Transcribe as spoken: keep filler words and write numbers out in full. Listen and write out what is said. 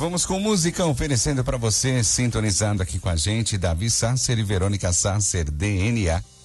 vamos com música oferecendo para você, sintonizando aqui com a gente, Davi Sasser e Verônica Sasser, D N A.